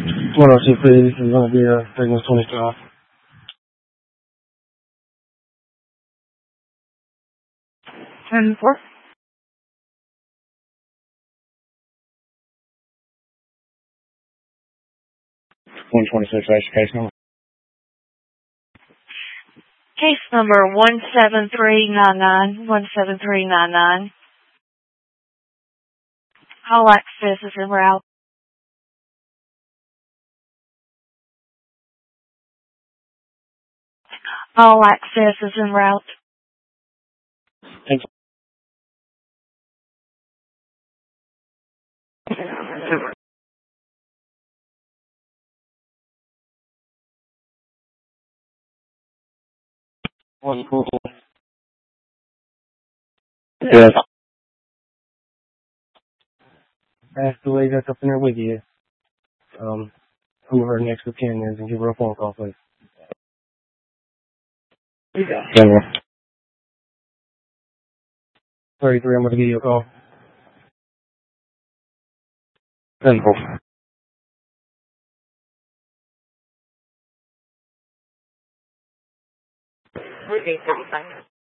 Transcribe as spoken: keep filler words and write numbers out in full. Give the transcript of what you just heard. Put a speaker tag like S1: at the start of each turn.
S1: one oh two, please. This is going to be a Vegas twenty-five.
S2: ten four.
S1: one twenty-six, that's your case number.
S2: Case number one seven three nine nine, one seven three nine nine. All access is en route. All access is en route.
S1: Thanks. One cool. Yes. Ask the lady that's up in there with you, um, whoever next of kin is, and give her a phone call, please. General. thirty-three, I'm going to give you a call. Simple.
S2: Repeat something.